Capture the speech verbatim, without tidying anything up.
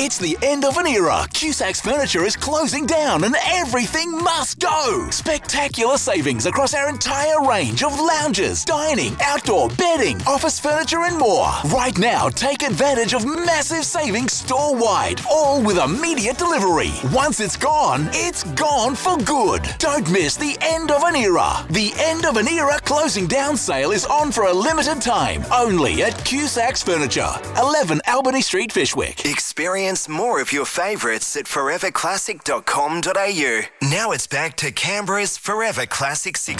It's the end of an era. Cusacks Furniture is closing down and everything must go. Spectacular savings across our entire range of lounges, dining, outdoor, bedding, office furniture and more. Right now, take advantage of massive savings store-wide, all with immediate delivery. Once it's gone, it's gone for good. Don't miss the end of an era. The end of an era closing down sale is on for a limited time, only at Cusacks Furniture, eleven Albany Street, Fishwick. Experience more of your favourites at forever classic dot com dot a u. Now it's back to Canberra's Forever Classic six.